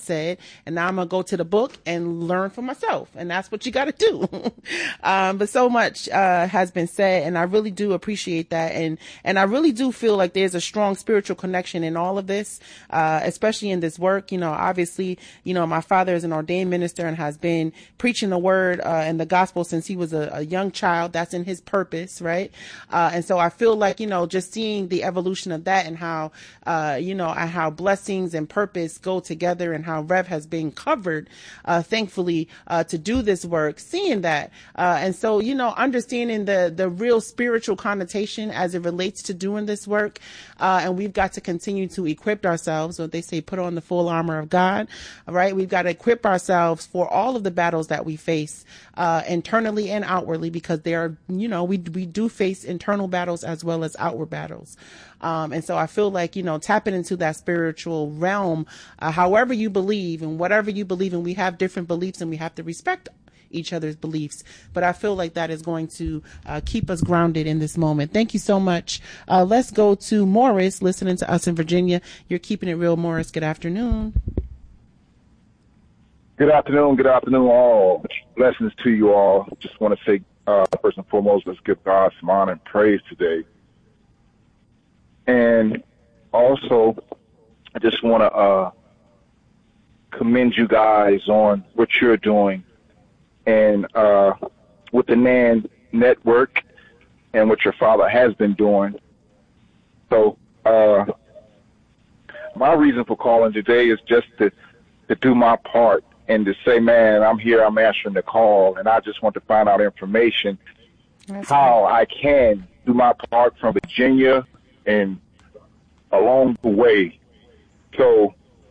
said, and now I'm going to go to the book and learn for myself. And that's what you got to do. But so much has been said, and I really do appreciate that. And I really do feel like there's a strong spiritual connection in all of this, especially in this work. Obviously, my father is an ordained minister and has been preaching the word and the gospel since he was a young child. That's in his purpose, right? And so I feel like, just seeing the evolution of that and how, how blessings and purpose go together and how Rev has been covered, thankfully, to do this work, seeing that. And so, understanding the real spiritual connotation as it relates to doing this work. And we've got to continue to equip ourselves. What they say, put on the full armor of God, right? We've got to equip ourselves for all of the battles that we face, internally and outwardly, because there are, we do face internal battles as well as outward battles. And so I feel like, tapping into that spiritual realm, however you believe and whatever you believe in, we have different beliefs and we have to respect each other's beliefs. But I feel like that is going to keep us grounded in this moment. Thank you so much. Let's go to Morris, listening to us in Virginia. You're keeping it real, Morris. Good afternoon. Good afternoon. Good afternoon, all. Blessings to you all. Just want to say, first and foremost, let's give God some honor and praise today. And also, I just want to commend you guys on what you're doing and with the NAN network and what your father has been doing. So my reason for calling today is just to do my part and to say, man, I'm here, I'm answering the call, and I just want to find out information how I can do my part from Virginia and along the way. So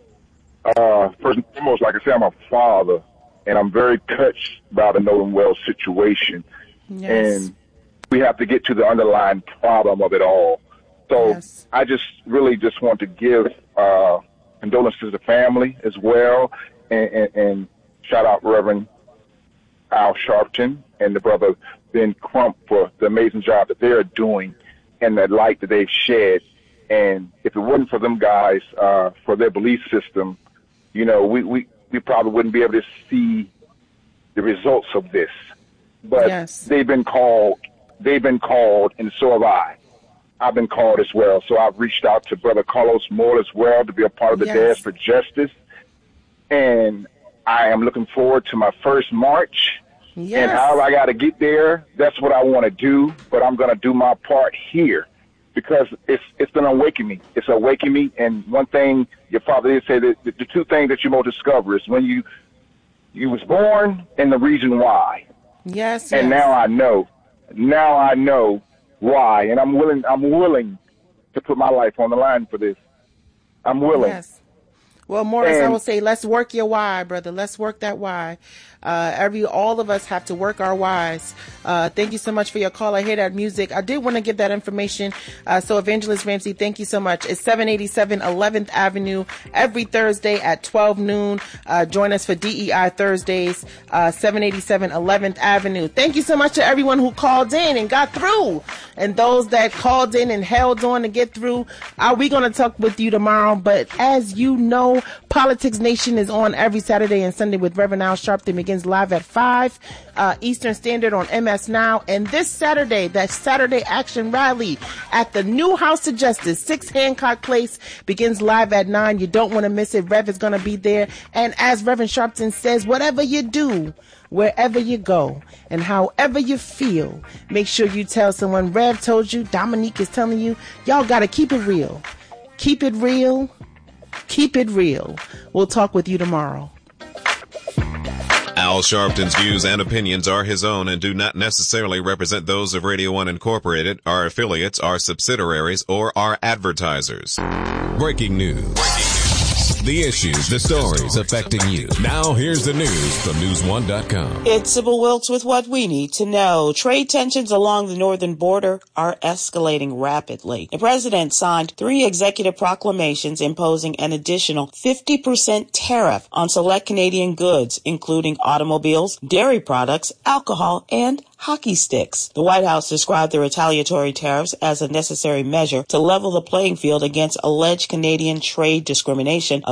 first and foremost, like I said, I'm a father, and I'm very touched by the Nolan Wells situation. Yes. And we have to get to the underlying problem of it all. So Yes. I just really just want to give condolences to the family as well, and shout out Reverend Al Sharpton and the brother Ben Crump for the amazing job that they're doing and the light that they've shed. And if it wasn't for them guys, for their belief system, we probably wouldn't be able to see the results of this. But Yes. they've been called, and so have I. I've been called as well. So I've reached out to Brother Carlos Moore as well to be a part of the Yes. Dads for Justice. And I am looking forward to my first march. Yes. And however I got to get there, that's what I want to do. But I'm going to do my part here because it's going to awaken me. It's awakening me. And one thing your father did say, that the two things that you will discover is when you was born and the reason why. Yes. And yes. now I know why. And I'm willing to put my life on the line for this. I'm willing. Yes. Well, Morris, I And- will say, let's work your why, brother. Let's work that why. All of us have to work our whys. Thank you so much for your call. I hear that music. I did want to give that information. So Evangelist Ramsey, thank you so much. It's 787 11th Avenue every Thursday at 12 noon. Join us for DEI Thursdays, 787 11th Avenue. Thank you so much to everyone who called in and got through, and those that called in and held on to get through. We're going to talk with you tomorrow, but as you know, Politics Nation is on every Saturday and Sunday with Reverend Al Sharpton. Begins live at 5 Eastern Standard on MS Now. And this Saturday, that Saturday Action Rally at the new House of Justice, 6 Hancock Place, begins live at 9. You don't want to miss it. Rev is going to be there. And as Reverend Sharpton says, whatever you do, wherever you go, and however you feel, make sure you tell someone. Rev told you, Dominique is telling you, y'all got to keep it real. Keep it real. Keep it real. We'll talk with you tomorrow. Al Sharpton's views and opinions are his own and do not necessarily represent those of Radio 1 Incorporated, our affiliates, our subsidiaries, or our advertisers. Breaking news. The issues, the stories affecting you. Now here's the news from News1.com. It's Sybil Wilkes with what we need to know. Trade tensions along the northern border are escalating rapidly. The president signed 3 executive proclamations imposing an additional 50% tariff on select Canadian goods, including automobiles, dairy products, alcohol, and hockey sticks. The White House described the retaliatory tariffs as a necessary measure to level the playing field against alleged Canadian trade discrimination of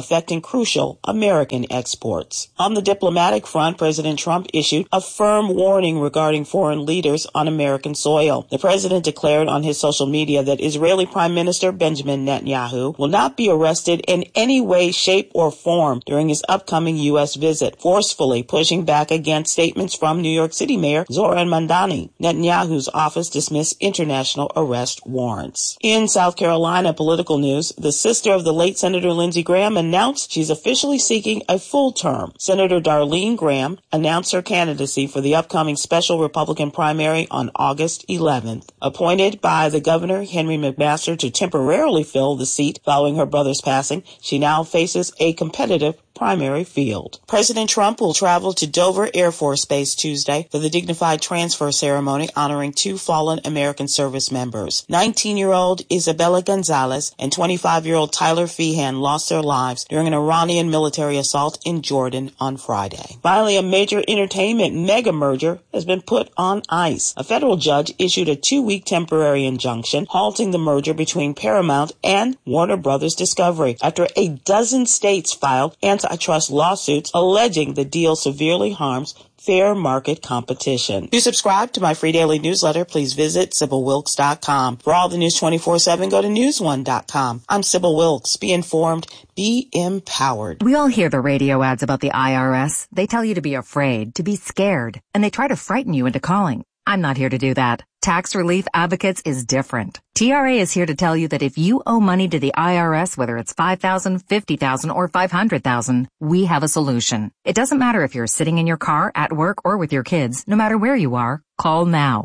affecting crucial American exports. On the diplomatic front, President Trump issued a firm warning regarding foreign leaders on American soil. The president declared on his social media that Israeli Prime Minister Benjamin Netanyahu will not be arrested in any way, shape, or form during his upcoming U.S. visit, forcefully pushing back against statements from New York City Mayor Zohran Mamdani. Netanyahu's office dismissed international arrest warrants. In South Carolina political news, the sister of the late Senator Lindsey Graham announced she's officially seeking a full term. Senator Darlene Graham announced her candidacy for the upcoming special Republican primary on August 11th. Appointed by the governor, Henry McMaster, to temporarily fill the seat following her brother's passing, she now faces a competitive primary field. President Trump will travel to Dover Air Force Base Tuesday for the dignified transfer ceremony honoring two fallen American service members. 19-year-old Isabella Gonzalez and 25-year-old Tyler Feehan lost their lives during an Iranian military assault in Jordan on Friday. Finally, a major entertainment mega merger has been put on ice. A federal judge issued a 2-week temporary injunction halting the merger between Paramount and Warner Brothers Discovery after a dozen states filed antitrust lawsuits alleging the deal severely harms fair market competition. To subscribe to my free daily newsletter, please visit SybylWilkes.com. For all the news 24/7, go to newsone.com. I'm Sybil Wilkes. Be informed, be empowered. We all hear the radio ads about the IRS. They tell you to be afraid, to be scared, and they try to frighten you into calling. I'm not here to do that. Tax Relief Advocates is different. TRA is here to tell you that if you owe money to the IRS, whether it's $5,000, $50,000, or $500,000, we have a solution. It doesn't matter if you're sitting in your car, at work, or with your kids. No matter where you are, call now.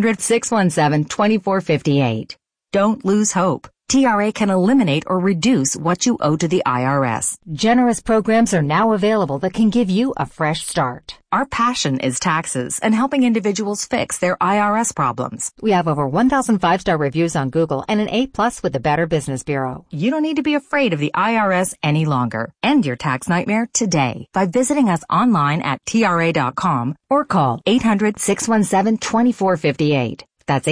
800-617-2458. Don't lose hope. TRA can eliminate or reduce what you owe to the IRS. Generous programs are now available that can give you a fresh start. Our passion is taxes and helping individuals fix their IRS problems. We have over 1,000 5-star reviews on Google and an A+ with the Better Business Bureau. You don't need to be afraid of the IRS any longer. End your tax nightmare today by visiting us online at TRA.com or call 800-617-2458. That's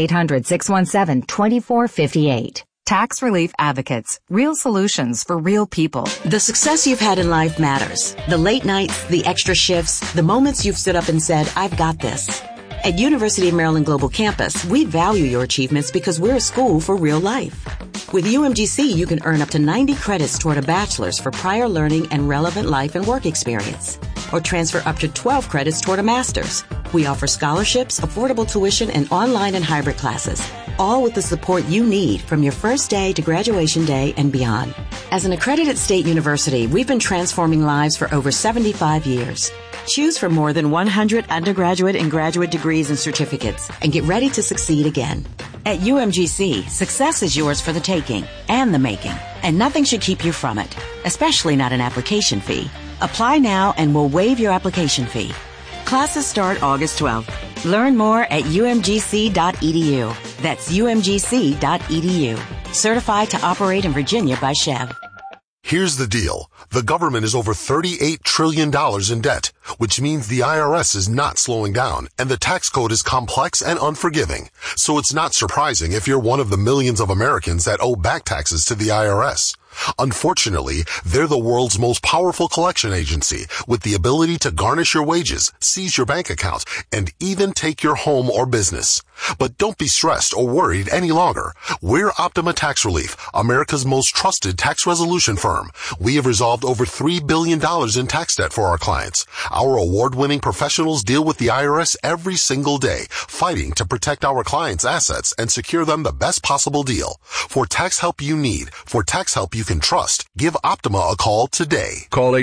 800-617-2458. Tax Relief Advocates. Real solutions for real people. The success you've had in life matters. The late nights, the extra shifts, the moments you've stood up and said, I've got this. At University of Maryland Global Campus, we value your achievements because we're a school for real life. With UMGC, you can earn up to 90 credits toward a bachelor's for prior learning and relevant life and work experience, or transfer up to 12 credits toward a master's. We offer scholarships, affordable tuition, and online and hybrid classes, all with the support you need from your first day to graduation day and beyond. As an accredited state university, we've been transforming lives for over 75 years. Choose from more than 100 undergraduate and graduate degrees and certificates and get ready to succeed again. At UMGC, success is yours for the taking and the making, and nothing should keep you from it, especially not an application fee. Apply now and we'll waive your application fee. Classes start August 12th. Learn more at umgc.edu. That's umgc.edu. Certified to operate in Virginia by Chev. Here's the deal. The government is over $38 trillion in debt, which means the IRS is not slowing down, and the tax code is complex and unforgiving. So it's not surprising if you're one of the millions of Americans that owe back taxes to the IRS. Unfortunately, they're the world's most powerful collection agency with the ability to garnish your wages, seize your bank account, and even take your home or business. But don't be stressed or worried any longer. We're Optima Tax Relief, America's most trusted tax resolution firm. We have resolved over $3 billion in tax debt for our clients. Our award-winning professionals deal with the IRS every single day, fighting to protect our clients' assets and secure them the best possible deal. For tax help you need, for tax help you can trust, give Optima a call today. Call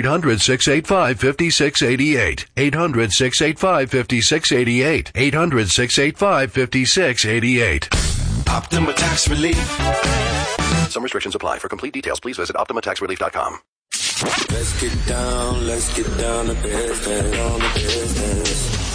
800-685-5688. 800-685-5688. 800-685-5688. Optima Tax Relief. Some restrictions apply. For complete details, please visit OptimaTaxRelief.com. Let's get down to business.